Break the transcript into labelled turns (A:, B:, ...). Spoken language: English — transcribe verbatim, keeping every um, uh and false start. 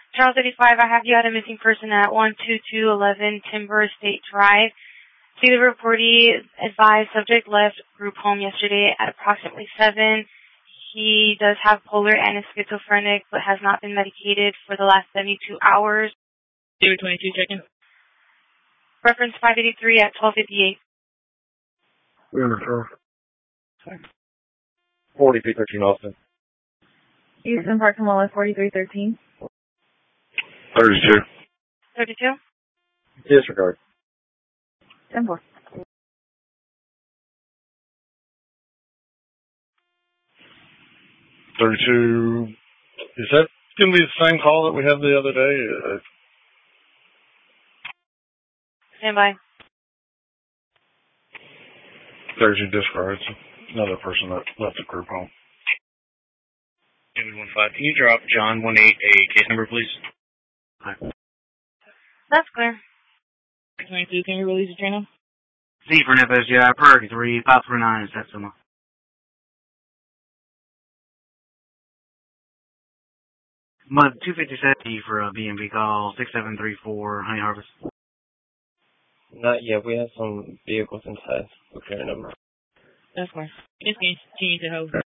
A: Charles eighty-five, I have you at a missing person at one two two one one Timber State Drive. See the reportee advised subject left group home yesterday at approximately seven. He does have polar and is schizophrenic, but has not been medicated for the last seventy-two hours.
B: zero twenty-two, check-in.
A: Reference five eighty-three at twelve fifty-eight.
C: forty-three thirteen Austin.
D: Houston Park Mall forty-three thirteen.
C: thirty-two.
A: thirty-two?
C: Disregard.
D: ten four.
C: thirty-two. Is that going to be the same call that we had the other day? Uh,
A: Stand by.
C: thirty-two disregard. It's another person that left the group home.
B: David one five, can you drop John one eight a case number, please?
A: That's clear.
B: twenty-two, can you release the train now?
E: C for N F S G I, Perky three, five three nine, Satsuma. Mud two fifty-seven for a B and B call, six seven three four, Honey Harvest.
C: Not yet. We have some vehicles inside. Okay, number.
B: That's fine. Just continue to hold.